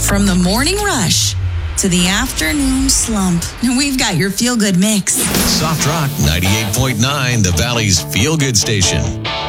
From the morning rush to the afternoon slump, we've got your feel-good mix. Soft Rock 98.9, the Valley's feel-good station.